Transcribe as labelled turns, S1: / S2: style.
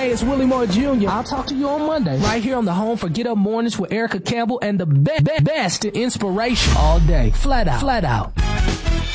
S1: Hey, it's Willie Moore Jr. I'll talk to you on Monday, right here on the home for Get Up Mornings with Erica Campbell and the best in inspiration all day. Flat out.